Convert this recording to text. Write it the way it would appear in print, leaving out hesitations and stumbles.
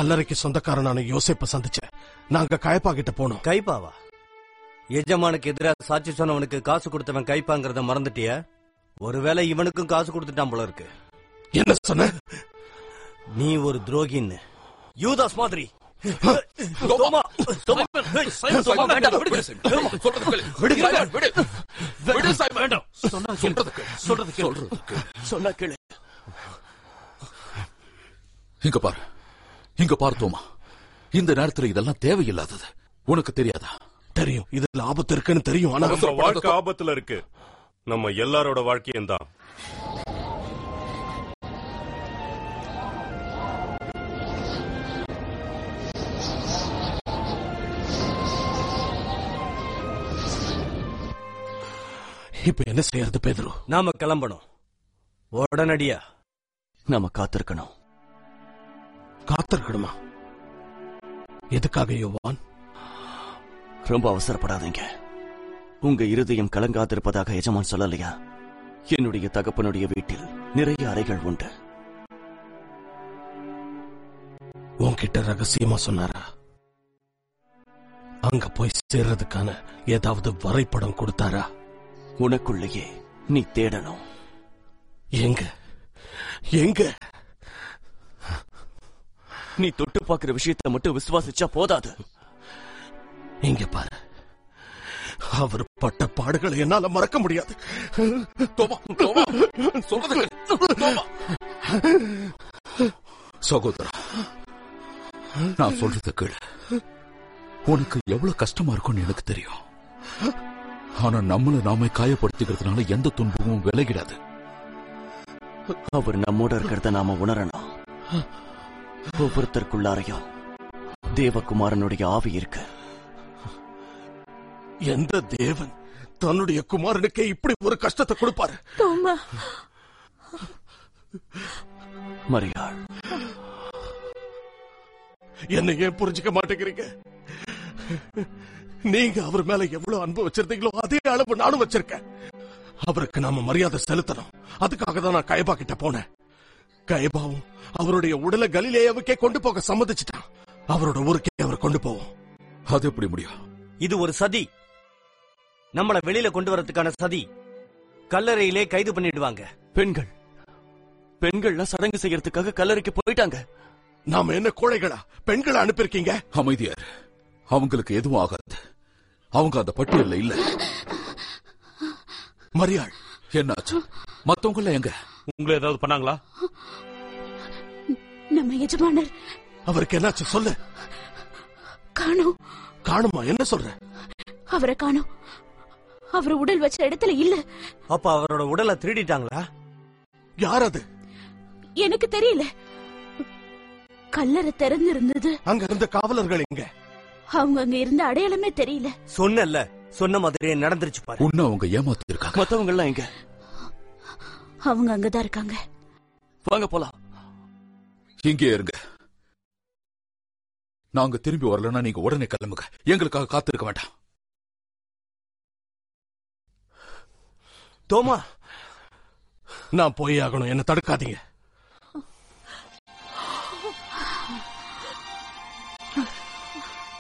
கல்லறைக்கு சொந்தக்காரனான யோசேப்ப சந்திச்சேன். நாங்க கைப்பா கிட்ட போனோம். கைப்பாவா? எஜமானுக்கு எதிராக சாட்சி சொன்னவனுக்கு காசு கொடுத்தவன் கைப்பாங்கிறத மறந்துட்டியா? ஒருவேளை இவனுக்கும் காசு கொடுத்துட்டான் போல இருக்கு. என்ன சொன்ன? நீ ஒரு துரோகின்னு. யூதாஸ் மாதிரி. இங்க பாரு தோமா, இந்த நேரத்துல இதெல்லாம் தேவையில்லாதது. உனக்கு தெரியாதா? தெரியும், இதுல ஆபத்து இருக்குன்னு தெரியும். ஆனா வாழ்க்கை ஆபத்துல இருக்கு. நம்ம எல்லாரோட வாழ்க்கையும் தான். இப்ப என்ன செய்யறது பேதுரு? நாம கிளம்பணும் உடனடியா. நாம காத்திருக்கணும். காத்திருக்கணுமா? எதுக்காக யோவான்? ரொம்ப அவசரப்படாதீங்க. உங்க இருதயம் கலங்காதிருப்பதாக எஜமான் சொல்லலையா? என்னுடைய தகப்பனுடைய வீட்டில் நிறைய அறைகள் உண்டு. உன்கிட்ட ரகசியமா சொன்னாரா? அங்க போய் சேர்றதுக்கான ஏதாவது வரைபடம் கொடுத்தாரா? உனக்குள்ளேயே நீ தேடணும். எங்க எங்க? நீ தொட்டு பார்க்கிற விஷயத்தை மட்டும் விசுவாசிச்சா போதாது. இங்க பாரு, அவர் பட்ட பாடுகளை என்னால மறக்க முடியாது. சகோதரா, நான் சொல்றது கேளு. உனக்கு எவ்வளவு கஷ்டமா இருக்கும்னு எனக்கு தெரியும். ஆனா நம்மள நாமே காயப்படுத்திக்கிறதுனால எந்த துன்பமும் விலகிடாது. அவர் நம்மோட இருக்கிறத நாம உணரணும். ஒவ்வொருத்தருக்குள்ளாரையும் தேவகுமாரனுடைய ஆவி இருக்கு. எந்த தேவன் தன்னுடைய குமாரனுக்கே இப்படி ஒரு கஷ்டத்தை கொடுப்பாரு? மரியாள், என்ன ஏன் புரிஞ்சுக்க மாட்டேங்கிறீங்க? நீங்க அவர் மேல எவ்வளவு அன்பு வச்சிருந்தீங்களோ அதே அளவு நானும் வச்சிருக்கேன். அவருக்கு நாம மரியாதை செலுத்தணும். அதுக்காக தான் நான் கைபா கிட்ட போனேன். கைபாவும் அவருடைய உடலை கலிலேயாவுக்கே கொண்டு போக சம்மதிச்சிட்டான். அவரோட ஊருக்கே அவர் கொண்டு போவோம். அது எப்படி முடியும்? இது ஒரு சதி. நம்மள வெளியில கொண்டு வரதுக்கான சதி. கல்லறையிலே கைது பண்ணிடுவாங்க. பெண்கள்லாம் சடங்கு செய்யறதுக்காக கல்லறைக்கு போயிட்டாங்க. நாம என்ன கோழைகளா? பெண்களை அனுப்பியிருக்கீங்க. அமைதியார், அவங்களுக்கு எதுவும் ஆகாது. அவங்க அந்த பட்டியல்ல இல்ல. மரியாள், என்னாச்சு? மத்தவங்கள எங்க? உங்களை ஏதாவது பண்ணாங்களா? நம்ம எஜமானர். அவருக்கு என்னாச்சு சொல்லு. காணோம். காணுமா? என்ன சொல்ற? அவரை காணோம். அவர் உடல் வச்ச இடத்துல இல்ல. அப்ப அவரோட உடலை திருடிட்டாங்களா? யார் அது? எனக்கு தெரியல. கல்லறை திறந்து இருந்தது. அங்க இருந்த காவலர்கள் எங்க? அவங்க அங்க இருந்த அடையாளமே தெரியல. சொன்னல, சொன்ன மாதிரியே நடந்துருச்சு பாரு. உன்ன அவங்க ஏமாத்தி இருக்காங்க. மத்தவங்க எல்லாம் எங்க? அவங்க அங்கதான் இருக்காங்க. வாங்க போலாம். இங்கே இருங்க. நாங்க திரும்பி வரலன்னா நீங்க உடனே கிளம்புங்க. எங்களுக்காக காத்திருக்க வேண்டாம். தோமா, நான் போய் ஆகணும். என்ன தடுக்காதீங்க.